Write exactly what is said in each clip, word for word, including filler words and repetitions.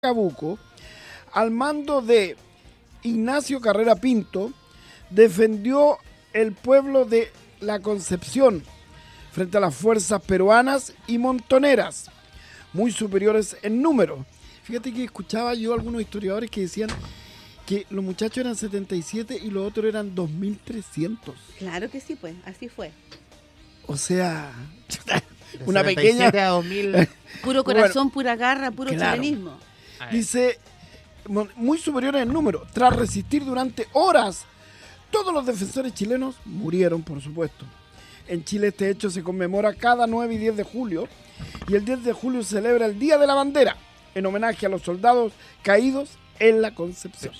Chacabuco, al mando de Ignacio Carrera Pinto, defendió el pueblo de La Concepción frente a las fuerzas peruanas y montoneras, muy superiores en número. Fíjate que escuchaba yo a algunos historiadores que decían que los muchachos eran setenta y siete y los otros eran dos mil trescientos. Claro que sí, pues, así fue. O sea, De una setenta y siete pequeña... a dos mil. Puro corazón, Bueno, pura garra, puro claro. chilenismo. Dice, muy superiores en número. Tras resistir durante horas, todos los defensores chilenos murieron, por supuesto. En Chile este hecho se conmemora cada nueve y diez de julio, y el diez de julio se celebra el Día de la Bandera, en homenaje a los soldados caídos en la Concepción.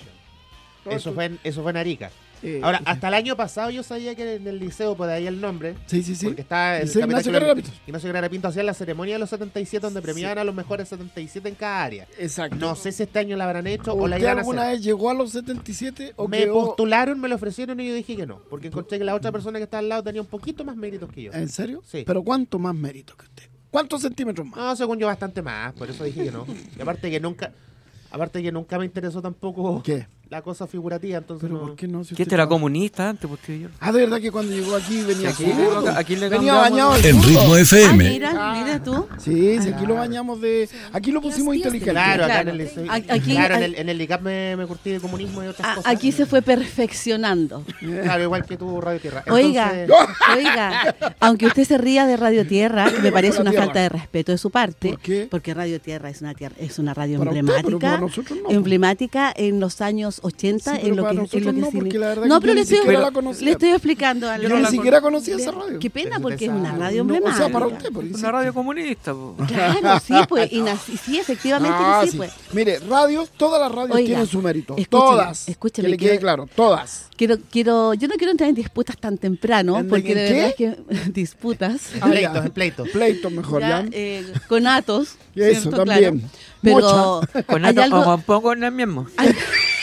Eso fue en, eso fue en Arica. Eh, Ahora, sí. hasta el año pasado yo sabía que en el liceo, por ahí el nombre, Sí, sí, sí. porque estaba el Liceo capitán Ignacio Carrera- Carrera Pinto. Ignacio Carrera Pinto hacía la ceremonia de los setenta y siete, donde premiaban a los mejores setenta y siete en cada área. Exacto. No sé si este año la habrán hecho o la ¿Usted iban a alguna hacer. vez llegó a los setenta y siete o Me quedó... postularon, me lo ofrecieron y yo dije que no, porque encontré que la otra persona que estaba al lado tenía un poquito más méritos que yo. ¿En serio? Sí. ¿Pero cuánto más mérito que usted? ¿Cuántos centímetros más? No, según yo bastante más, por eso dije que no. Y aparte que nunca, aparte que nunca me interesó tampoco ¿Qué? la cosa figurativa, entonces ¿Pero no. por qué no? Si ¿Qué usted este era traba- comunista antes, pues tío? Yo? Ah, de verdad que cuando llegó aquí venía Aquí, zurdo. aquí le venía cambiamos bañado de- de En zurdo. Ritmo Ah, F M. mira, mira tú. Sí, sí, aquí lo bañamos de... Aquí lo pusimos Dios, Dios, inteligente. Claro, acá Claro. en el liceo- A- aquí- claro, en a- el, en el I C A P me, me curtí de comunismo y otras A- cosas. aquí se fue perfeccionando. Claro, igual que tú, Radio Tierra. Oiga, Entonces, oiga, aunque usted se ría de Radio Tierra, que me parece Radio una Tierra. falta de respeto de su parte, ¿Por qué? porque Radio Tierra es una tierra, es una radio Para usted, pero emblemática, para nosotros no. emblemática en los años ochenta, Sí, pero en lo para que, en nosotros lo que no, signi- porque la verdad no, que pero yo le ni estoy, siquiera la conocía. le estoy explicando algo. Yo ni la siquiera conocía Le- esa radio. Qué pena, Pero porque es usted una sabe. radio No, o emblemática. sea, para usted, por Una radio comunista, pues. Claro, sí, pues, y nací- sí, efectivamente Ah, que sí, sí. pues. Mire, radios, todas las radios Oiga, tienen su mérito. escúcheme, Todas. escúcheme, que le quede quiero- claro, todas. Quiero, quiero, yo no quiero entrar en disputas tan temprano, ¿En- porque en de qué? verdad es que disputas. Ah, pleitos, ya. en pleitos. Pleito mejor, ya, ¿ya? eh, con atos, Y eso ¿cierto? también. Claro. Pero Mocha. Con hay esto, algo, o un poco en el mismo. hay,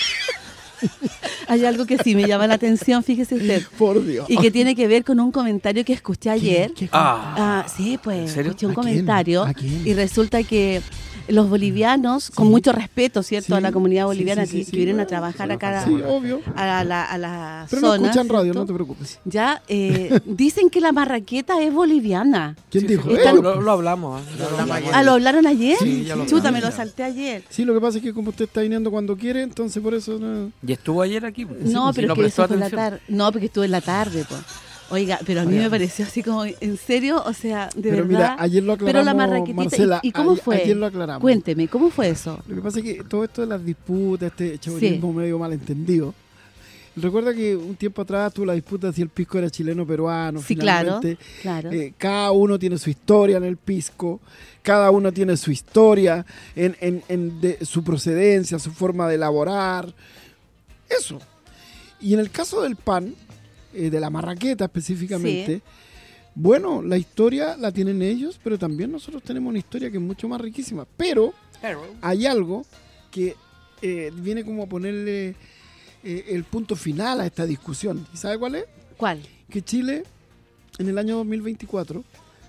hay algo que sí me llama la atención, fíjese usted, Por Dios. y que tiene que ver con un comentario que escuché ayer. ¿Qué- qué- Ah, Ah, sí, pues ¿En serio? escuché un ¿A quién? comentario ¿A quién? y resulta que los bolivianos, con Sí. mucho respeto, ¿cierto?, Sí, a la comunidad sí, boliviana sí, sí, que, sí. que vienen a trabajar acá a, Sí, obvio. a la, a la Pero no zona, escuchan radio, ¿cierto? no te preocupes. Ya, eh, dicen que la marraqueta es boliviana. ¿Quién sí, dijo sí, eso? Lo, lo hablamos. ¿eh? Lo hablamos ayer. Ah, ¿lo hablaron ayer? Sí, ya lo Chuta, hablamos. me lo salté ayer. Sí, lo que pasa es que como usted está viniendo cuando quiere, entonces por eso... No. Y estuvo ayer aquí. pues. No, Sí, pero no es que prestó eso fue en la atención. tarde. No, porque estuve en la tarde, pues. Oiga, pero a mí me pareció así como, ¿en serio? O sea, de Pero verdad. mira, ayer lo aclaramos, Pero la marraquetita, Marcela, ¿y, y cómo ayer- fue? ayer lo aclaramos. Cuénteme, ¿cómo fue eso? Lo que pasa es que todo esto de las disputas, este chauvinismo medio malentendido. Recuerda que un tiempo atrás tuvo la disputa si el pisco era chileno o peruano. Sí, claro, finalmente. claro. Eh, cada uno tiene su historia en el pisco, cada uno tiene su historia en, en- en de su procedencia, su forma de elaborar. Eso. Y en el caso del pan, eh, de la marraqueta específicamente, Sí. bueno, la historia la tienen ellos, pero también nosotros tenemos una historia que es mucho más riquísima. Pero hay algo que eh, viene como a ponerle eh, el punto final a esta discusión. ¿Y sabe cuál es? ¿Cuál? Que Chile en el año dos mil veinticuatro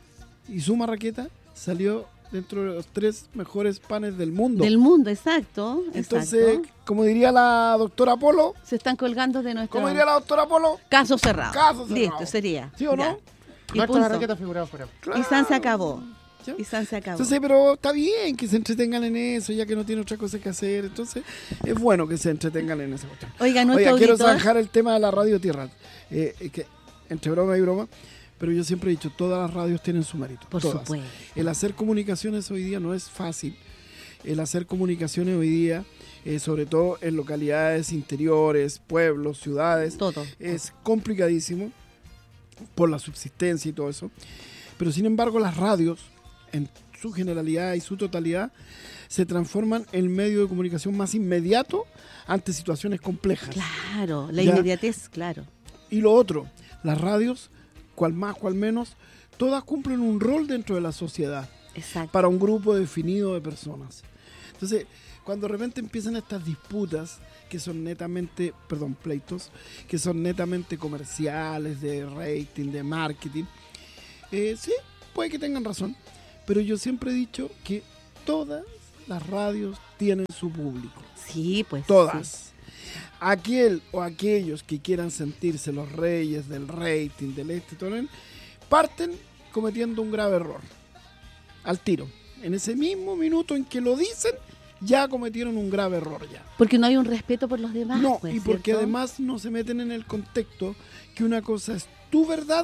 y su marraqueta salió dentro de los tres mejores panes del mundo. Del mundo, exacto. Entonces, exacto. como diría la doctora Polo, Se están colgando de nuestro como diría la doctora Polo, caso cerrado. Caso cerrado. Listo, sería. ¿sí o no? Ya. Y Nuestra punto. marraqueta figuraba fuera. Y San se acabó. ¿Ya? Y San se acabó. Entonces, pero está bien que se entretengan en eso, ya que no tiene otra cosa que hacer. Entonces, es bueno que se entretengan en esa cuestión. Oiga, nuestro Oiga, quiero auditor... zanjar el tema de la radio tierra. Eh, eh, que, entre broma y broma, pero yo siempre he dicho, todas las radios tienen su mérito. Por todas. supuesto. El hacer comunicaciones hoy día no es fácil. El hacer comunicaciones hoy día, eh, sobre todo en localidades interiores, pueblos, ciudades, Todo. es complicadísimo por la subsistencia y todo eso. Pero sin embargo, las radios, en su generalidad y su totalidad, se transforman en el medio de comunicación más inmediato ante situaciones complejas. Claro, la Ya. inmediatez, claro. Y lo otro, las radios, cual más, cual menos, todas cumplen un rol dentro de la sociedad Exacto. para un grupo definido de personas. Entonces, cuando de repente empiezan estas disputas que son netamente, perdón, pleitos, que son netamente comerciales, de rating, de marketing, eh, sí, puede que tengan razón, pero yo siempre he dicho que todas las radios tienen su público. Sí, pues. Todas. sí. Aquel o aquellos que quieran sentirse los reyes del rating, del este, todo el- parten cometiendo un grave error. Al tiro. En ese mismo minuto en que lo dicen, ya cometieron un grave error ya. Porque no hay un respeto por los demás. No, pues, y porque ¿cierto? además no se meten en el contexto que una cosa es tu verdad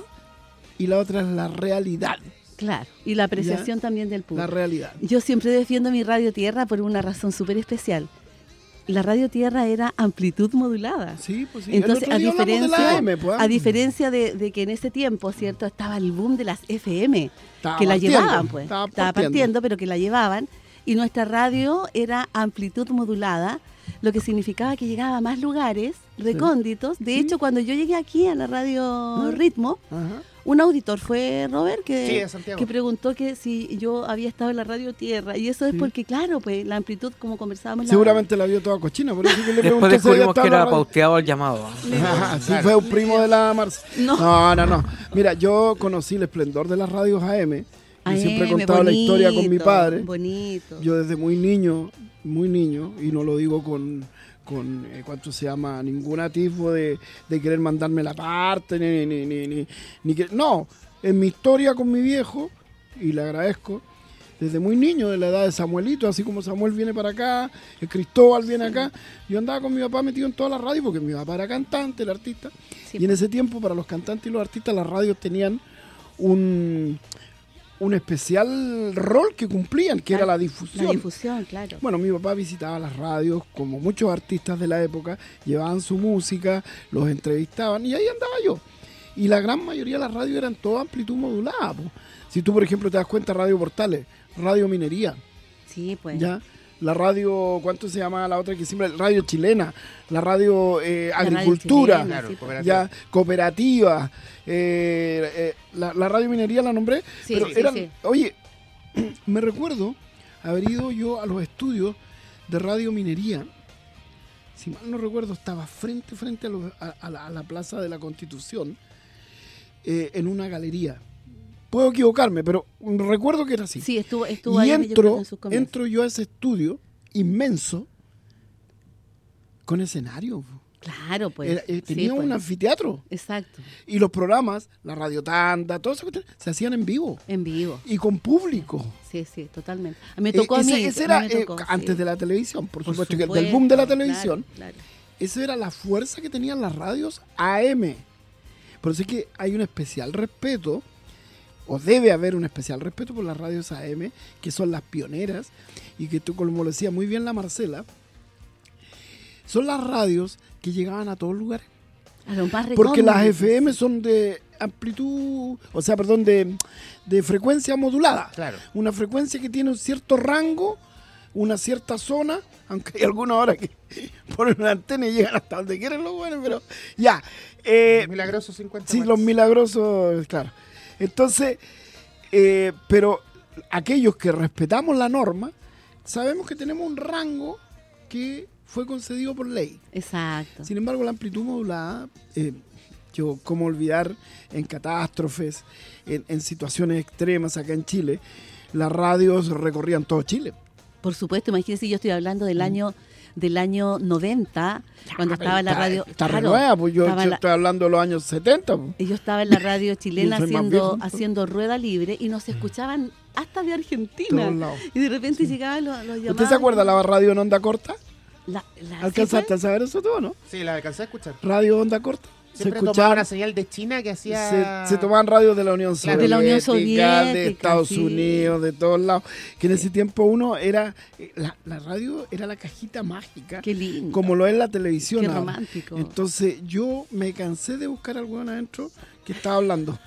y la otra es la realidad. Claro, y la apreciación también del La público. realidad. Yo siempre defiendo mi Radio Tierra por una razón súper especial. La Radio Tierra era amplitud modulada. Sí, pues sí. Entonces, El otro a día hablamos de diferencia, la A M, pues, ¿ah? a diferencia de, de que en ese tiempo, ¿cierto? Estaba el boom de las F M, Estaba que la partiendo, llevaban, pues. estaba Estaba partiendo. partiendo, pero que la llevaban. Y nuestra radio era amplitud modulada, lo que significaba que llegaba a más lugares recónditos. De Sí. hecho, cuando yo llegué aquí a la radio Ah. Ritmo, Ajá. un auditor fue Robert que, Sí, de Santiago. que preguntó que si yo había estado en la Radio Tierra. Y eso es Sí. porque, claro, pues la amplitud, como conversábamos. la- Seguramente la vio toda cochina, por eso que le pregunté Después si había descubrimos estado que en la era radio. pauteado el llamado. Ajá, sí, Claro. fue un primo de la Marce. No. No, no, no. Mira, yo conocí el esplendor de las radios A M. Yo A siempre he M, contado la historia con mi bonito, padre. Bonito. Yo desde muy niño, muy niño, y no lo digo con, con eh, ¿cuánto se llama? Ningún atisbo de, de querer mandarme la parte, ni, ni, ni, ni, ni que... No, en mi historia con mi viejo, y le agradezco, desde muy niño, de la edad de Samuelito, así como Samuel viene para acá, el Cristóbal viene acá, yo andaba con mi papá metido en toda la radio, porque mi papá era cantante, el artista, Sí, y en ese tiempo para los cantantes y los artistas las radios tenían un... un especial rol que cumplían, que era la difusión. La difusión, claro. Bueno, mi papá visitaba las radios, como muchos artistas de la época, llevaban su música, los entrevistaban, y ahí andaba yo. Y la gran mayoría de las radios eran toda amplitud modulada, po. Si tú, por ejemplo, te das cuenta, Radio Portales, Radio Minería, Sí, pues. ¿ya? La radio, ¿cuánto se llama la otra que siempre? Radio Chilena, la radio eh, La radio Agricultura, chilena, Claro, sí, pues. cooperativa. ya, cooperativa, eh, eh, la, la radio minería la nombré, Sí, pero sí, eran, sí. oye, me recuerdo haber ido yo a los estudios de radio minería, si mal no recuerdo, estaba frente, frente a, los- a- a la, a la Plaza de la Constitución, eh, en una galería. Puedo equivocarme, pero recuerdo que era así. Sí, estuvo, estuvo Y ahí yo creo, entro, en sus comienzos. entro yo a ese estudio inmenso con escenario. Claro, pues. Era- eh, sí, tenía pues. un anfiteatro. Exacto. Y los programas, la radio tanda, todas esas cuestiones, se hacían en vivo En vivo. y con público. Sí, sí, totalmente. A mí me tocó Eh, a ese, mí. ese a era mí me eh, tocó, antes sí. de la televisión, por, Por supuesto, que supuesto, del boom de la claro, televisión. claro. Esa era la fuerza que tenían las radios A M. Por eso es que hay un especial respeto, o debe haber un especial respeto por las radios A M, que son las pioneras, y que tú, como lo decía muy bien la Marcela, son las radios que llegaban a todos lugares. A lo más Porque las recónditos. F M son de amplitud, o sea, perdón, de, de frecuencia modulada. Claro. Una frecuencia que tiene un cierto rango, una cierta zona, aunque hay algunas horas que ponen una antena y llegan hasta donde quieren los buenos, pero ya. Eh, Milagroso cincuenta sí, watts. los milagrosos, claro. Entonces, eh, pero aquellos que respetamos la norma, sabemos que tenemos un rango que fue concedido por ley. Exacto. Sin embargo, la amplitud modulada, eh, yo, cómo olvidar en catástrofes, en, en situaciones extremas acá en Chile, las radios recorrían todo Chile. Por supuesto, imagínense, yo estoy hablando del año del año noventa, cuando estaba en la Está- radio. Está re claro, nueva, pues yo, estaba yo en la- estoy hablando de los años setenta. pues. yo estaba en la radio chilena Yo soy más haciendo viejo. haciendo rueda libre y nos escuchaban hasta de Argentina. Todos lados. Y de repente llegaban los, los llamados. ¿Usted se acuerda de la radio en onda corta? La, la- ¿Alcanzaste a saber eso tú, no? Sí, la alcancé a escuchar. Radio onda corta. Siempre se tomaba escuchaban, una señal de China que hacía... se, se tomaban radios de la Unión Claro. Soviética, De la Unión de Soviética, Estados sí. Unidos, de todos lados. Que en ese tiempo uno era, eh, la, la radio era la cajita mágica, Qué lindo. como lo es la televisión. Qué ahora. romántico. Entonces yo me cansé de buscar algo adentro que estaba hablando.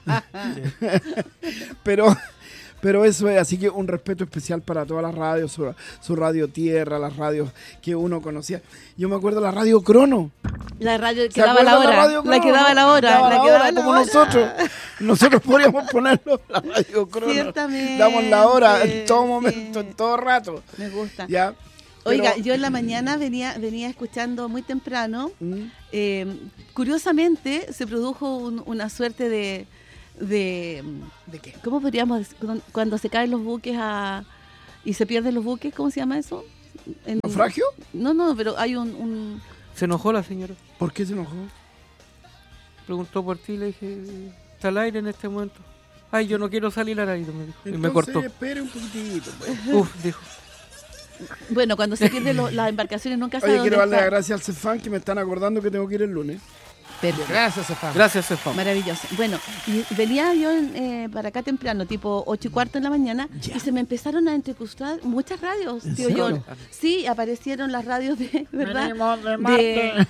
pero... Pero eso es, así que un respeto especial para todas las radios, su, su radio tierra, las radios que uno conocía. Yo me acuerdo de la radio Crono. La radio que ¿Se daba la acuerdan hora. radio La Crono? que daba la hora. Daba La la que hora, daba la como hora. nosotros. Nosotros podríamos ponerlo la radio Crono. Ciertamente, Damos la hora en todo momento, sí. en todo rato. Me gusta. ¿Ya? Oiga, Pero- yo en la mañana venía venía escuchando muy temprano. Mm, Eh, curiosamente se produjo un- una suerte de, de ¿De qué? ¿cómo podríamos decir? Cuando- cuando se caen los buques a y se pierden los buques, ¿cómo se llama eso? En- ¿Naufragio? No, no, pero hay un... un- Se enojó la señora. ¿Por qué se enojó? Preguntó por ti, le dije, está al aire en este momento. Ay, yo no quiero salir al aire, me dijo. Y me Entonces, cortó. espere un poquitito. Pues. Uf, dijo. Bueno, cuando se pierden lo- las embarcaciones nunca sabe Oye, dónde quiero darle las está. gracias al Cefán que me están acordando que tengo que ir el lunes. Perfecto. Gracias, Estefan. Gracias, Estefan. Maravilloso. Bueno, y venía yo eh, para acá temprano, tipo ocho y cuarto en la mañana, Ya. y se me empezaron a entrecrustar muchas radios, ¿En tío serio? John. Sí, aparecieron las radios de, ¿verdad? Venimos de De, Marte.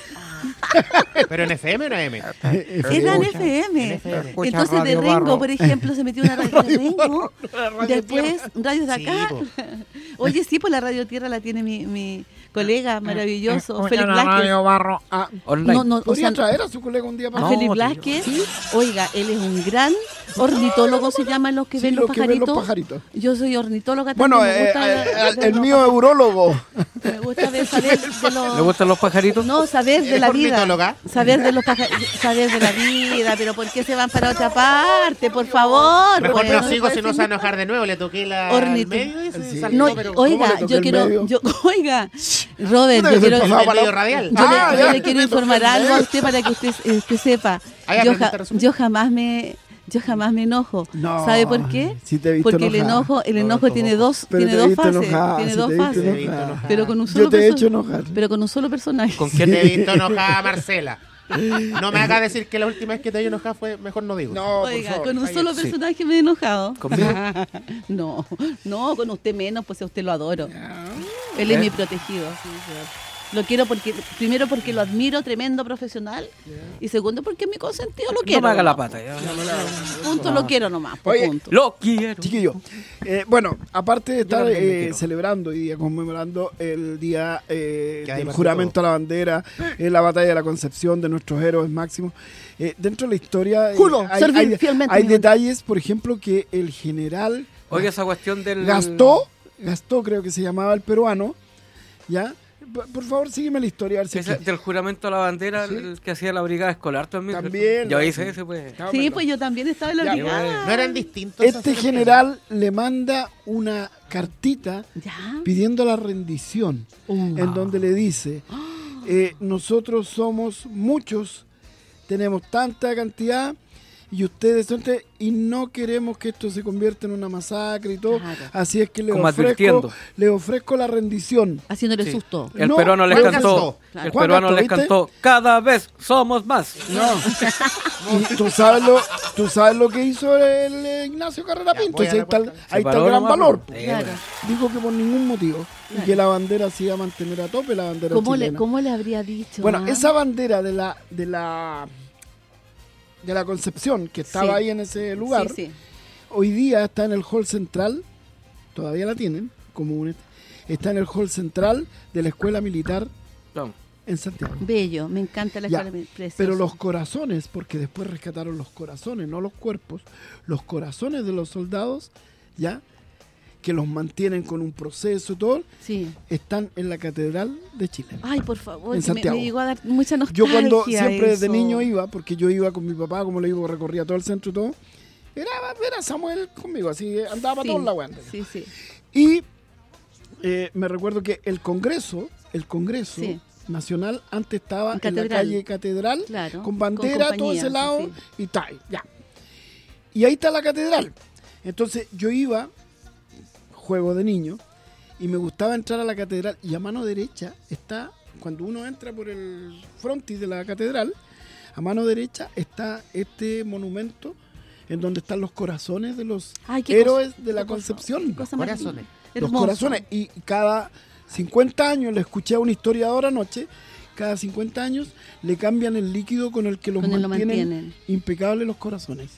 ¿Pero en F M o en A M? eran F M. F M. Entonces de Radio Rengo, Barro. por ejemplo, se metió una radio de Rengo. Radio Después, radios de Sí, acá. po. Oye, sí, pues la Radio Tierra la tiene mi, mi colega maravilloso, Escucha Félix la Blázquez. Radio Barro. Ah, Online. No, no, o ¿podría sea, traer a su colega un día para a No, Félix tío. Blázquez, oiga, él es un gran ornitólogo, se llaman los que Sí, ven los los que ven los pajaritos. pajaritos. Yo soy ornitóloga Bueno, también, me eh, gusta eh, ver el, los mío es urólogo. Me gusta ver, saber de los... ¿Le gustan los pajaritos? No, saber de ¿Eres la vida. ornitóloga? Saber de los paja- saber de la vida, pero ¿por qué se van para otra parte? Por favor. Mejor pues, no sigo puede si no ser se va a enojar de nuevo. Le toqué la Ornito. al medio y se Sí. saltó, No, pero... ¿cómo le oiga, toqué yo el quiero, medio? yo, oiga, Robert, Puta que yo se quiero, pasaba el para medio la- radial. yo, Ah, le, yo ya, le quiero me toqué informar el algo a medio. usted para que usted, usted sepa. Ahí Yo, aprendiste ja- a resumir. yo jamás me yo jamás me enojo. No, ¿Sabe por qué? sí te he visto Porque el enojada. enojo, el No, enojo no, tiene no. dos, Pero tiene te he dos visto fases, enojada, tiene sí dos te he visto fases. enojada. Pero con un solo Yo te he perso- hecho enojar. Pero con un solo personaje. ¿Con Te quién? he visto enojada, Marcela. No me haga decir que la última vez que te vi enojada fue... Mejor no digo. No, por Oiga, favor. con un Ahí solo sí. personaje me he enojado. ¿Conmigo? No, no, con usted menos, pues a usted lo adoro. Él es ¿Eh? mi protegido. Lo quiero porque, primero porque lo admiro, tremendo profesional. Y segundo porque es mi consentido, lo quiero. No me haga la nomás. pata. Ya. Punto, lo quiero nomás, por Oye, punto. Lo quiero. Chiquillo, eh, bueno, aparte de estar también me eh, quiero. celebrando y día conmemorando el día eh, Que hay del más que juramento a la bandera, en la batalla de la Concepción de nuestros héroes máximos, eh, dentro de la historia eh, Juro hay, servir hay- fielmente hay mi detalles, por ejemplo, que el general Oiga, esa cuestión del... Gastó, Gastó creo que se llamaba el peruano, ¿ya? Por por favor, sígueme la historia, a ver si Ese- es que- del juramento a la bandera, Sí. el que hacía la brigada escolar también. También. Yo hice ese, pues. Sí, pues yo también estaba en la Ya, brigada. No eran distintos. esas Este ceremonias? general le manda una cartita Ya. pidiendo la rendición, en donde le dice, eh, nosotros somos muchos, tenemos tanta cantidad y ustedes son te- y no queremos que esto se convierta en una masacre y todo, Claro. así es que le Como ofrezco, advirtiendo. le ofrezco la rendición. Haciéndole Sí. susto. El No, peruano les Juan cantó. Gastó. El Juan peruano Gastó, les ¿viste? cantó. Cada vez somos más. No. Y tú sabes lo, tú sabes lo que hizo el eh, Ignacio Carrera Ya, Pinto, voy y a ahí la está, el- puerta. ahí está Se el paró gran nomás, valor. pues. Claro. Dijo que por ningún motivo y que la bandera se iba a mantener a tope, la bandera ¿Cómo le, chilena. ¿Cómo le habría dicho? Bueno, ah? esa bandera de la de la de la Concepción que estaba Sí. ahí en ese lugar, Sí, sí. hoy día está en el hall central, todavía la tienen, como un, está en el hall central de la Escuela Militar No. en Santiago. Bello, me encanta la Ya, escuela preciosa. Pero los corazones, porque después rescataron los corazones, no los cuerpos, los corazones de los soldados, ya, que los mantienen con un proceso y todo, Sí. están en la Catedral de Chile. Ay, por favor, En que me, Santiago. me llegó a dar mucha nostalgia. Yo cuando siempre desde eso. niño iba, porque yo iba con mi papá, como le digo, recorría todo el centro y todo, era, era Samuel conmigo, así andaba Sí, para todos lados. Sí, sí. Y eh, me recuerdo que el Congreso, el Congreso Sí. Nacional, antes estaba En en, la Catedral. calle Catedral, Claro, con con bandera, todo compañía, ese lado, sí, y tal, ya. Y ahí está la catedral. Entonces yo iba, juego de niño, y me gustaba entrar a la catedral, y a mano derecha está, cuando uno entra por el frontis de la catedral, a mano derecha está este monumento en donde están los corazones de los Ay, qué héroes cosa- de la qué cosa- Concepción. qué cosa más Corazones. Los hermosa. corazones. Y cada cincuenta años, le escuché a un historiador anoche, cada cincuenta años le cambian el líquido con el que los Con el lo mantienen, mantienen. impecables los corazones.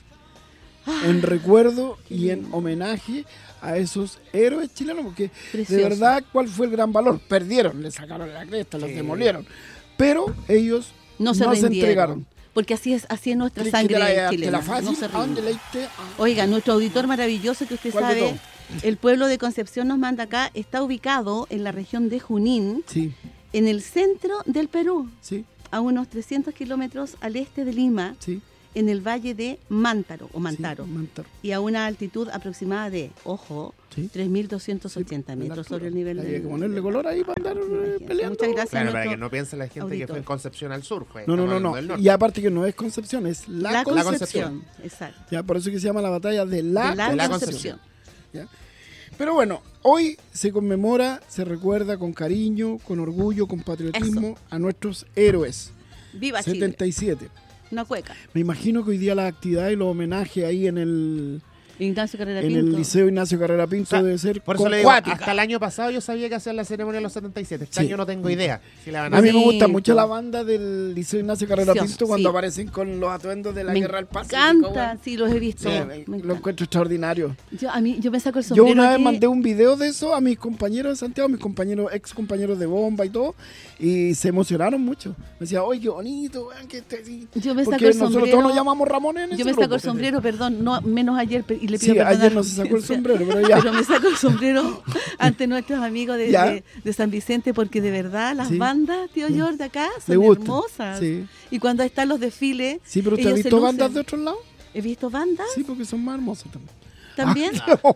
En recuerdo y en homenaje a esos héroes chilenos, porque Precioso. de verdad, ¿cuál fue el gran valor? Perdieron, le sacaron la cresta, los Sí. demolieron. Pero ellos No se no se rindieron. entregaron. Porque así es, así es nuestra ¿Quieres sangre que te la- te chilena. la fácil? No se ¿A dónde rinde. leíste? Ah. Oiga, nuestro auditor maravilloso que usted ¿Cuál de sabe, el pueblo de Concepción nos manda acá, está ubicado en la región de Junín, Sí, en el centro del Perú, sí, a unos trescientos kilómetros al este de Lima, sí. en el valle de Mántaro o Mantaro Sí, Mantaro. y a una altitud aproximada de, ojo, Sí. tres mil doscientos ochenta En la metros altura. sobre el nivel Había del que ponerle color ahí para andar eh, Imagínate. peleando. Muchas gracias. Claro, a para que nuestro no piense la gente que auditor. fue en Concepción al Sur. Fue, No, no, no, estamos no. hablando del norte. Y aparte que no es Concepción, es la, La Concepción. Concepción, exacto. Ya, por eso que se llama la batalla de la, de la, de la Concepción. ¿ya? Pero bueno, hoy se conmemora, se recuerda con cariño, con orgullo, con patriotismo a nuestros héroes. Viva Chile, setenta y siete. una cueca. Me imagino que hoy día la actividad y los homenajes ahí en el, Ignacio Carrera en Pinto. el Liceo Ignacio Carrera Pinto O sea, debe ser Por eso le digo, cuática. hasta el año pasado yo sabía que hacían la ceremonia de los setenta y siete. Este Sí. año no tengo idea. Si la van a A mí hacer. me gusta Sí, mucho po. la banda del Liceo Ignacio Carrera Sí, Pinto cuando sí. aparecen con los atuendos de la Me Guerra del Pacífico. encanta, bueno. sí, los he visto. Sí, me me- lo encanta. encuentro extraordinario. Yo, a mí, yo me saco el Yo sombrero. una vez aquí. mandé un video de eso a mis compañeros de Santiago, mis compañeros, ex compañeros de bomba y todo, y se emocionaron mucho. Me decían, oye, qué bonito, weón, que esté así. Yo me saco Porque el nosotros sombrero. todos nos llamamos Ramones en Yo ese me saco grupo. el sombrero, perdón, no menos ayer pe- y le pido Sí, perdón a ayer la no se sacó el audiencia, sombrero, pero ya. Pero me saco el sombrero ante nuestros amigos de, Ya. de, de San Vicente porque de verdad las Sí. bandas, tío George, de acá Le son gusta, hermosas. sí. Y cuando están los desfiles, Sí, pero ¿usted ha ellos se visto lucen. bandas de otros lados? He visto bandas Sí, porque son más hermosas también. también.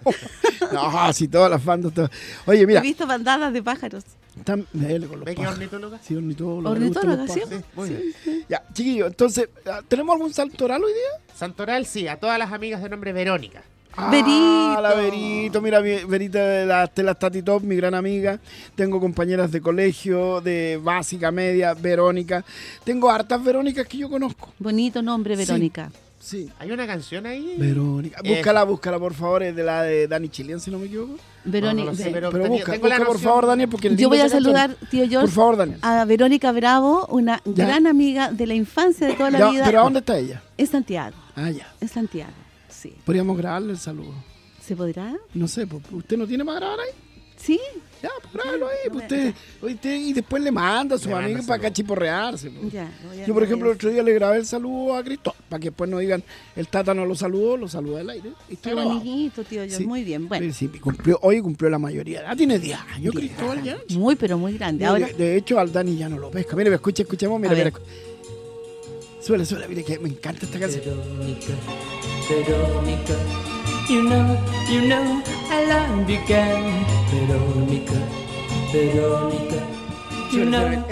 No, sí, todas las bandas. todas. Oye, mira, He visto bandadas de pájaros. están, él con los ¿Ve que pájaros. ornitóloga? Sí, ornitólogo. Ornitóloga, ¿sí? Sí, muy bien. Ya, chiquillos, entonces, ¿tenemos algún salto oral hoy día? Santoral, sí, a todas las amigas de nombre Verónica. Ah, Verito. la Verito, mira, mi, Verita de la Estela Stati Top, mi gran amiga. Tengo compañeras de colegio, de básica, media, Verónica. Tengo hartas Verónicas que yo conozco. Bonito nombre, Sí. Verónica. Sí. Hay una canción ahí. Verónica. Eh. Búscala, búscala, por favor, es de la de Dani Chilian, si no me equivoco. Verónica. No, no lo sé, Ve- pero- Pero tenía- busca, tengo la busca por noción. favor, Daniel, porque el Yo voy lindo a esa saludar, canción. tío George, Por favor, Daniel. a Verónica Bravo, una Ya. gran amiga de la infancia de toda la Ya, vida. ¿Pero a dónde está ella? En Santiago, Ah, ya. en Santiago, sí. Podríamos grabarle el saludo. ¿Se podrá? No sé, pues, ¿usted no tiene para grabar ahí? Sí. Ya, pues grábalo ahí. Ya, Pues ya. usted, usted- y después le manda a sus Le manda amigos para saludo. acá chiporrearse. pues. Ya. voy a- Yo, por voy ejemplo, a- el otro día le grabé el saludo a Cristóbal, para que después no digan, el Tata no lo saludó, lo saludó al aire. Y está Qué grabado. bonito, tío George. Sí. Muy bien. Bueno, Sí, sí, cumplió, hoy cumplió la mayoría de edad. Tiene diez años, Cristóbal, ya. muy, pero muy grande. De, Ahora, de hecho, al Dani ya no lo pesca. Mire, escucha, escuchemos, mira, A mira. ver. Suele, suele, mire que me encanta esta canción. Veronica, Veronica, you know, you know, I love you again. Veronica, Veronica, you Suele, know, suele.